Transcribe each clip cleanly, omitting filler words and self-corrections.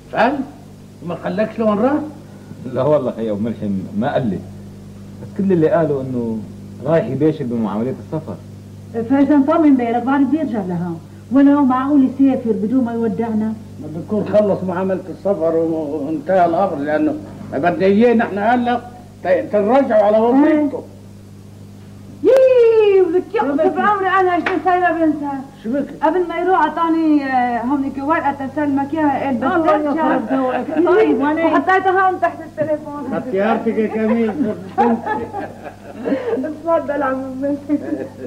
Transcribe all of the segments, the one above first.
قال ما خلاكش لون راح؟ لا والله يا ابو ملحم ما قال لي، بس كل اللي قالوا انه رايح يباشر بمعاملات السفر. فاذا طمن بالك بعد بيرجع لهون، ولا هو معقول يسافر بدون ما يودعنا؟ بده يكون خلص معامله السفر وانتهى الامر، لانه بدنا اياه نحن هلا تنرجعوا على وظيفته. ولك يقصف عمري انا 20 سنه بنسى. شو بك؟ قبل ما يروح اعطاني هونيك ورقه تسلمك اياها، قال بس ترجع. طيب وحطيتها هون تحت التليفون. اختيارتك يا كميل. تفضل عم ملحم.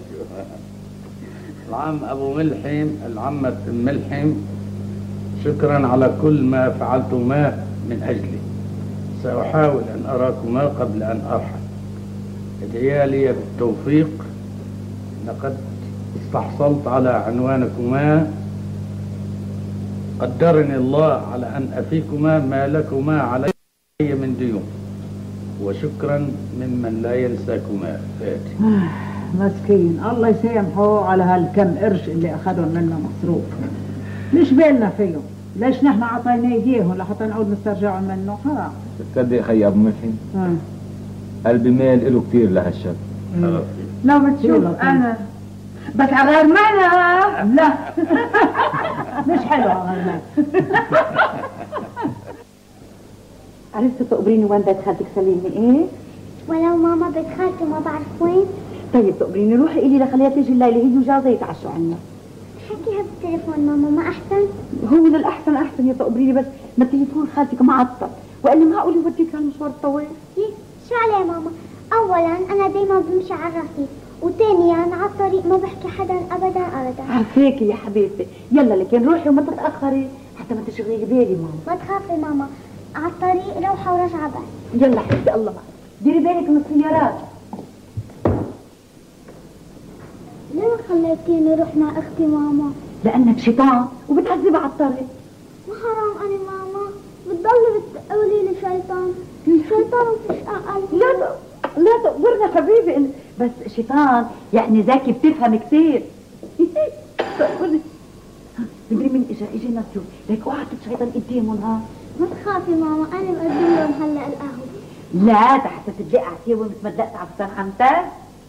العم ابو ملحم، العمة ملحم، شكرا على كل ما فعلتما من اجلي. ساحاول ان اراكما قبل ان ارحل. ادعيا لي بالتوفيق. لقد استحصلت على عنوانكما. قدرني الله على ان افيكما ما لكما علي من ديون. وشكرا ممن لا ينساكما. فاتي. مسكين الله يسامحه على هالكم قرش اللي اخذهم منه مصروف. ليش بالنا فيهم؟ ليش نحن عطيناه اياهم لحتى نعود نسترجعهم منه؟ حرام. تصدق خي ابو ملحم قلبي مال له كثير لهالشر. لو بتشوف انا بس على غير معنى. لا مش حلو على غير معنى. عرفتوا تقبريني وين بيت خالتك سليمة؟ ايه؟ ولو ماما بيت خالتي ما بعرف وين. طيب تقبريني روحي قولي لخليها تيجي الليلة هي وجوزها يتعشوا عنا. حكيها بالتليفون ماما ما احسن؟ هو من الاحسن احسن يا تقبريني، بس ما تليفون خالتك معطل، والا معقول يوديك هالمشوار الطويل؟ شو عليه ماما؟ اولا انا دايما بمشي على الرصيف، وثانيا على الطريق ما بحكي حدا ابدا ابدا. عافاكي يا حبيبتي، يلا لكن روحي وما تتاخري حتى ما تشغلي بالي ماما. ما تخافي ماما، على الطريق روحه ورجعه بس. يلا حبيبتي الله معك، ديري بالك من السيارات. ليه ما خليتيني روح مع اختي ماما؟ لانك شيطان وبتعذبها على الطريق. ما حرام انا ماما، بتضلي بتقولي لي شيطان. شيطان مفيش اقل. لا تقبرنا حبيبي، بس شيطان يعني ذكي بتفهم كثير. تدري مين اجى ناسيو، ليك اوعى تشيطان قدامهم. ها ما تخافي ماما، انا مقدم لهم هلا القهوه. لا حتى تدلقي على مثل ما دلقت على فستان حمتك.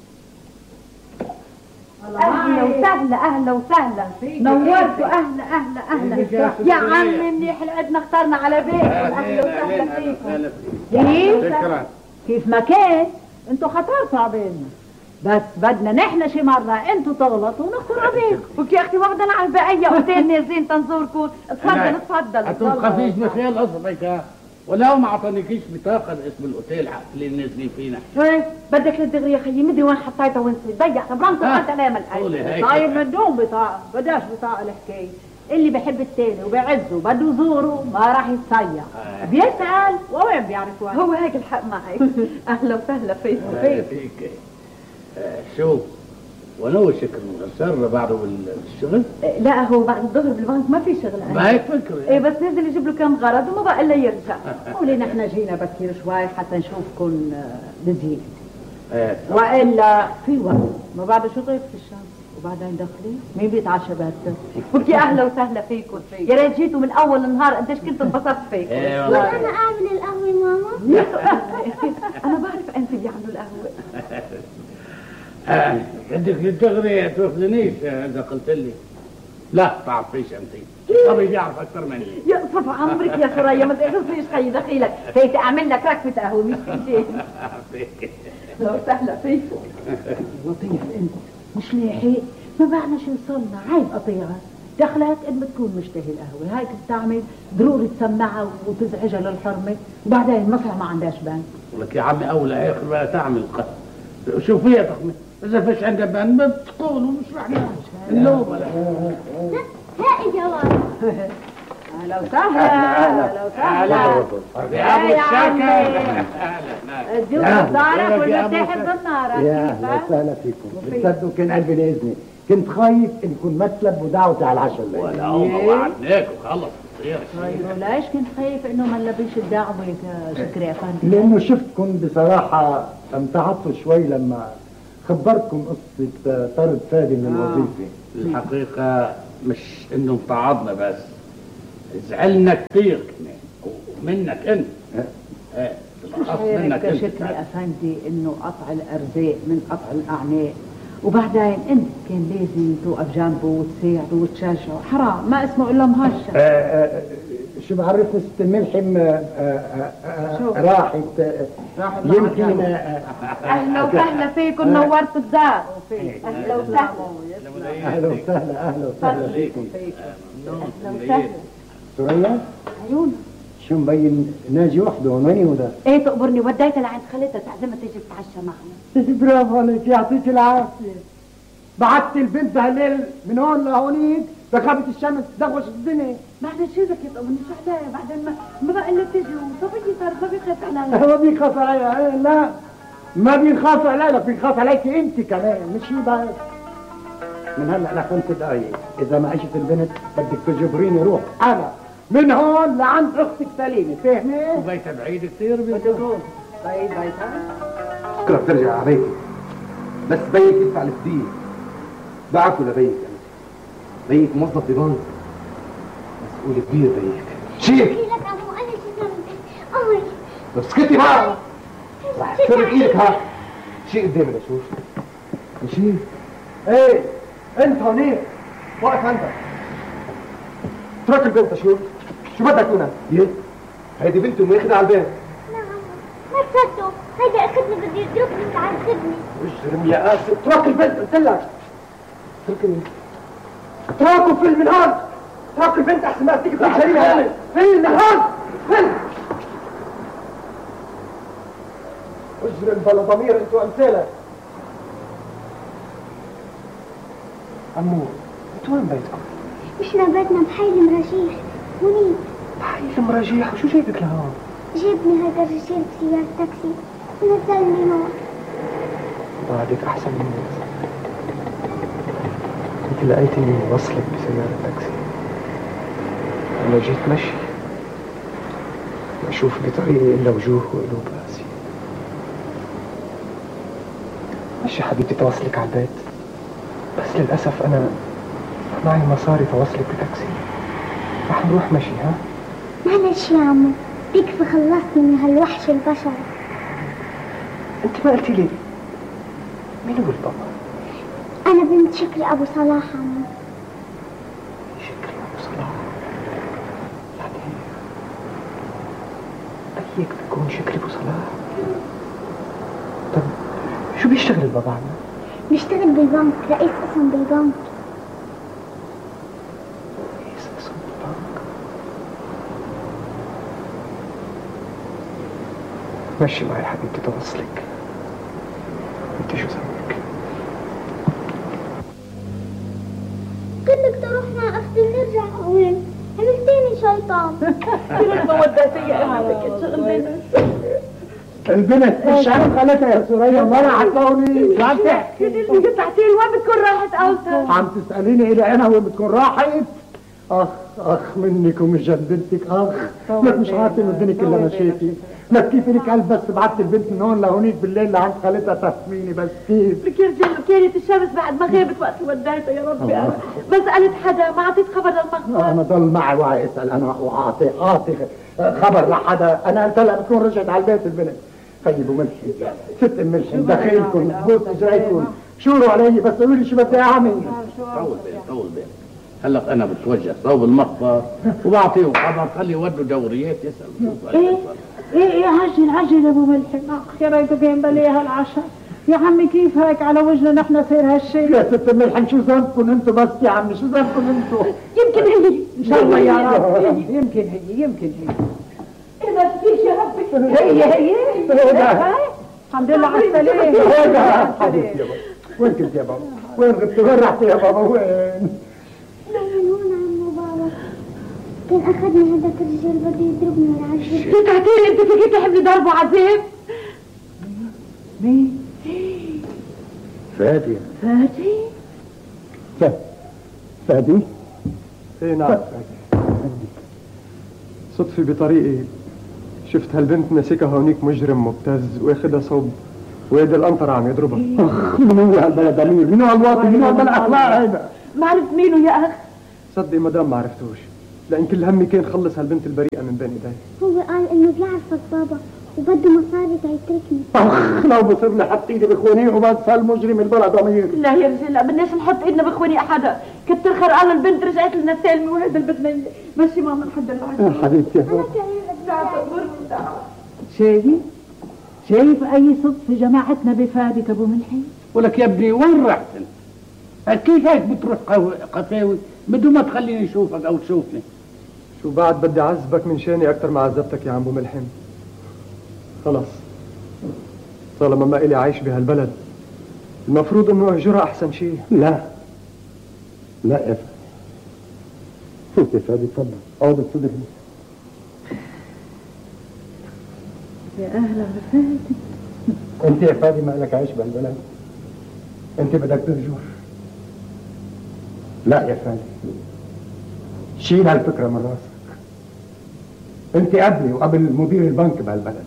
اهلا وسهلا اهلا وسهلا، نورتوا. اهلا يا عمي منيح لقدنا اخترنا على بيتكم. اهلا وسهلا فيكم. شكرا. كيف ما كان انتوا خطرتوا عبالنا، بس بدنا نحن شي مرة انتوا تغلطوا ونخطر عبالكم. وك يا اختي واخدنا على البقية اوتيل نازلين تنزوركم. اتفضل. انتوا مخافيش بخيال قصدك، ولو ما اعطانيكيش بطاقه باسم الاوتيل اللي نازلين فينا. ايه بدك للدغري يا خيي، مدري وين حطيتها وين ضيع خبرانكم انت لا ملقاي. طيب من دون بطاقة، بداش بطاقة الحكاية. اللي بحب التاني وبعزه بده يزوره ما راح يتصيح، بيسأل وين بيعرف وين. هو هيك الحق معك. اهلا وسهلا فيك. شوف ولو شكل سر بعده بالشغل. لا هو بعد الظهر بالبنك ما في شغل. ما هيك فكرة. ايه بس نزل يجيب له كم غرض وما بقى الا يرجع. قولي نحن جينا بكير شوي حتى نشوفكم بزيد. والا في وقت ما بعد شو غير في الشمس وبعدين داخلين مين بيتعشى باكر. بكي اهلا وسهلا فيكم. يا ريت جيتوا من اول النهار قديش كنت انبسطت فيكم. وانا اعمل القهوه ماما. انا بعرف انت بيعملوا القهوه. بدك للدغري توفلنيش اذا قلت لي لا تعرفيش انت. صبي بيعرف اكثر مني. يا صف عمرك يا ثريا ما تغفليش خيي دخيلك. فايت اعمل لك ركبه قهوه مش شيء. لو سهله فيكم. لطيف انت مش لاحق، ما بعنا شو وصلنا. عيب قطيعه دخلت قد ما تكون مشتهي القهوه، هيك بتعمل ضروري تسمعها وتزعجها للحرمه، وبعدين المصلحه ما عندهاش بان. لك يا عمي اول اخر بقى تعمل قهوه. شو فيها تخمي؟ اذا فيش عندها بان ما بتقول ومش رح النوبه. هاي جواب. اهلا وسهلا. اهلا وسهلا يا ابو الشاكر. الجوز دارك ولا بتحب النار؟ يا اهلا وسهلا فيكم. تصدقوا كان قلبي لازمي، كنت خايف ان يكون مسلب ودعوتي على العشاء الليل. ولا هم وعدناك وخلص. طيب ليش كنت خايف انه ما نلبيش الدعوه شكري افندي؟ لانه شفتكم بصراحه امتعضتوا شوي لما خبرتكم قصه طرد فادي من الوظيفه. الحقيقه مش انه امتعضنا بس، زعلنا كثير منك انت. مش عارف يا شكري افندي انه قطع الارزاق من قطع الاعناق، وبعدين انت كان لازم توقف جنبه وتساعده وتشجعه. حرام ما اسمه الا مهشة. شو بعرفني ست ملحم راحت يمكن. اهلا وسهلا فيكم، نورتوا الدار. اهلا وسهلا. اهلا وسهلا. اهلا وسهلا فيكم. اهلا وسهلا. سوريا عيونها شو مبين ناجي وحده هون؟ وين هو ده؟ ايه تقبرني، وديتها لعند خالتها تعزمها تيجي تتعشى معنا. برافو عليك، يعطيك العافيه. بعت البنت هالليل من هون لهونيك بخبط الشمس تدغوش الدنيا. بعدين شو بدك يا تقبرني؟ شو عليها بعدين ما بقى الا تيجي وصبية صارت ما بيخاف عليها. ما بيخاف عليها؟ لا ما بينخاف عليك، بينخاف عليك انت كمان. مش هي بس من هلا ل5 دقايق اذا ما اجت البنت بدك تجبريني روح انا من هون لعند اختك سليمه، فاهمه؟ وبيتها بعيد كثير بدكم بعيد بيتها. بكره بترجع على بيتي، بس بيك يدفع الفدية. بعته لبيك انا. بيك موظف ببنك، مسؤول كبير بيك. شيك لك ابو انا شو ذنبي؟ امري. طب اسكتي بقى، رح تسرق ايدك. ها شيء قدامي لشوف. ماشي؟ ايه انت هونيك واقف عندك. اترك البنت. شو بدك منها؟ يه هيدي بنتي وماخذها على البيت. نعم ما تصدقوا، هيدا اخذني بده يضربني وتعذبني. اجرم يا قاسم. اترك البنت قلت لك. اتركني. اتركوا في من هون. اترك البنت احسن ما تيجي تحشريها. في من هون. اجرم بلا ضمير انت وامثالك. عمو انت وين بيتكم؟ مشنا بيتنا بحي المراجيح هونيك. بحي المراجيح؟ وشو جايبك لهون؟ جابني هذا الرجال بسيارة تاكسي ونزلني هون. بعدك احسن مني. انت لقيتني وصلك بسيارة تاكسي، انا جيت مشي ما اشوف بطريقي الا وجوه وقلوب قاسية. مشي حبيبتي توصلك على البيت، بس للاسف انا معي مصاري توصلك بتاكسي. رح نروح مشي. ها معلش يا عمو، بيكفي خلصني من هالوحش البشر. انت ما قلتي لي مين هو البابا؟ انا بنت شكري ابو صلاح عمو. شكري ابو صلاح؟ يعني بيك بيكون شكري ابو صلاح؟ طب شو بيشتغل البابا عنا؟ بيشتغل بالبنك، رئيس قسم بالبنك. رئيس قسم بالبنك؟ مشي معي حبيبتي توصلك. انت شو ذنبك؟ قلت لك تروح مع اختي نرجع وين؟ عملتيني شيطان. ما وديتي البنت مش عارف خالتها يا سوريا منعتوني. شو عم تحكي؟ اللي قطعتي وين بتكون راحت اوتر؟ عم تسأليني إلي أنا وين بتكون راحت؟ أخ منك ومن جدتك. لك مش عارفة إنه الدنيا كلها مشاكل. لك كيف لك قلب بس بعت البنت من هون لهونيك بالليل لعند خالتها تفهميني بس كيف؟ لك يا رجال كانت الشمس بعد ما غابت وقت وديتها يا ربي. انا ما سالت حدا، ما اعطيت خبر للمخبر. أنا ضل معي وعي أسأل أنا وأعطي خبر لحدا. أنا قلت لها بتكون رجعت على البيت البنت. طيب وملحي ست ملحي دخيلكم بوس اجريكم شوروا علي بس قولوا لي شو بدي اعمل. طول بالك. هلا انا بتوجه صوب المخبر وبعطيهم خبر خلي يودوا دوريات يسالوا. ايه عجل يا ابو ملحم. يا ريت بين بليها العشاء. يا عمي كيف هيك على وجهنا نحن صير هالشيء؟ يا ست ملحم شو ذنبكم انتم بس يا عمي؟ شو ذنبكم انتم؟ يمكن هي ان شاء الله يا رب. يمكن هي اذا فيش يا ربي. هي الحمد لله على السلامة. حبيبتي يا بابا وين كنت يا بابا؟ وين غبت؟ وين رحت يا بابا؟ وين؟ لا من هون عمو بابا. كان اخذني هذاك الرجال بده يضربني ويعذبني. قطعتي لي انت فيك تحملي ضرب وعذاب. مين؟ فادي. فادي؟ ايه نعم فادي. صدفة بطريقي شفت هالبنت ماسكها هونيك مجرم مبتز واخدها صوب ويد القنطرة عم يضربها. من هو هالبلد امير؟ من هو الواطي؟ من هو هالبلد اخلاق هيدا؟ ما عرفت مينه يا اخ؟ صدقي مدام ما عرفتوش. لان كل همي كان خلص هالبنت البريئه من بين ايدي. هو قال انه بيعرفك بابا وبده مصاري تيتركني. اخ لو بصير لي حط ايدي بخواني وبس هالمجرم البلد ضمير. لا يا رجل لا بدناش نحط ايدنا بخواني احدا، كتر خير الله البنت رجعت لنا سالمه وهذا اللي بدنا اياه. ماشي ماما نحضر العشاء. يا حبيبتي يا بابا. شايف اي صدفه جماعتنا بفادك ابو ملحي؟ ولك يا ابني وين رحت انت؟ كيف هيك بتروح قفاوي بدون ما تخليني اشوفك او تشوفني؟ شو بعد بدي اعذبك من شاني اكثر ما عذبتك يا عم ابو ملحم. خلص طالما ما إلي عايش بهالبلد المفروض انه اهجرها احسن شيء. لا لا يا فادي. فوت يا فادي تفضل اقعد بصدري. يا اهلا بفادي. انت يا فادي ما لك عايش بهالبلد؟ انت بدك تهجر؟ لا يا فادي شيل هالفكره من راسك. انت قبلي وقبل مدير البنك بهالبلد.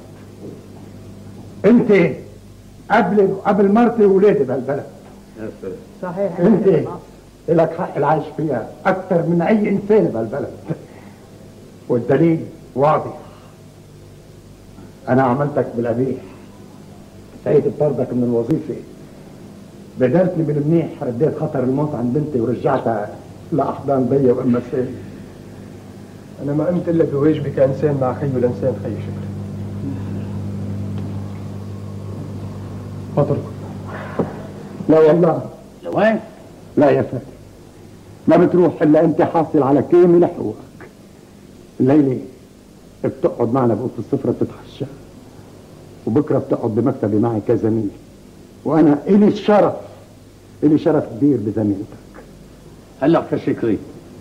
انت قبلي وقبل مرتي وولادي بهالبلد. صحيح. انت لك حق العيش فيها اكثر من اي انسان بهالبلد. والدليل واضح. انا عملتك بالقبيح، سعيت بطردك من الوظيفه، بدلتني بالمنيح، رديت خطر الموت عن بنتي ورجعتها لاحضان بيا وام سالم. انا ما قمت الا بواجبي كانسان مع خيو الانسان خي شكري. اترك. لا والله. لوين؟ لا يا فادي ما بتروح الا انت حاصل على كامل حقوقك. الليله بتقعد معنا بأوضة السفرة بتتعشى، وبكره بتقعد بمكتبي معي كزميل، وانا الي شرف كبير بزميلتك. هلا شكري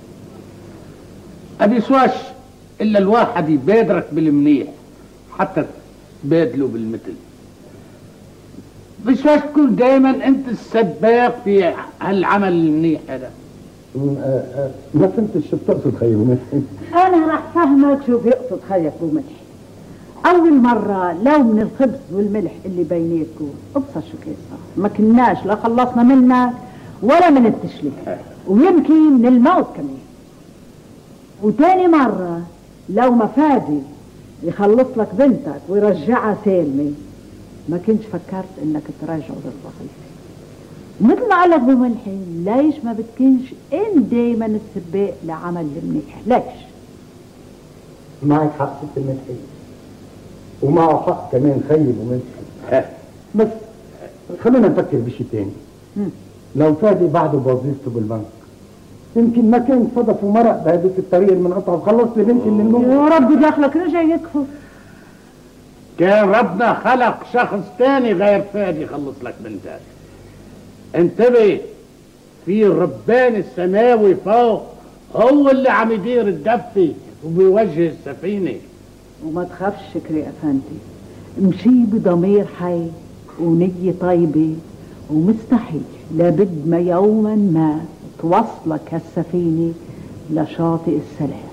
ابي سواش الا الواحد يبادرك بالمنيح حتى تبادله بالمثل. بسواش تكون دائما انت السباق في هالعمل المنيح هذا. ما فهمتش شو بتقصد خيي ملحي. انا رح فهمك شو بيقصد خيك ابو ملحي. اول مره لو من الخبز والملح اللي بيناتكم ابصر شو كان صار، ما كناش لا خلصنا منك ولا من التشليح ويمكن من الموت كمان. وتاني مره لو ما فادي يخلص لك بنتك ويرجعها سالمه ما كنتش فكرت انك تراجعه للوظيفه. مثل ما قال لك ابو ملحي ليش ما بتكونش انت دايما السباق لعمل المنيح؟ ليش؟ معك حق ست الملحي ومعه حق كمان خيي ابو ملحي. بس خلينا نفكر بشيء تاني. لو فادي بعده بوظيفته بالبنك يمكن ما كان صدف ومرق بهذيك الطريقه المنقطعه وخلصت لي بنتي من الموت. يا رب دخلك رجع يكفر. كان ربنا خلق شخص تاني غير فادي يخلص لك بنتك. انتبه، في الربان السماوي فوق هو اللي عم يدير الدفة وبيوجه السفينة. وما تخافش شكري افندي، امشي بضمير حي ونية طيبة، ومستحيل لابد ما يوما ما توصلك هالسفينة لشاطئ السلام.